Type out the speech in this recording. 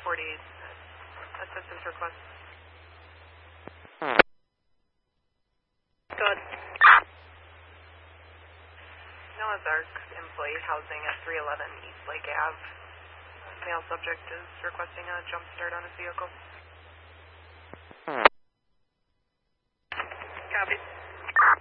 assistance request. Go ahead. Noah's Ark employee housing at 311 East Lake Ave. Male subject is requesting a jump start on his vehicle.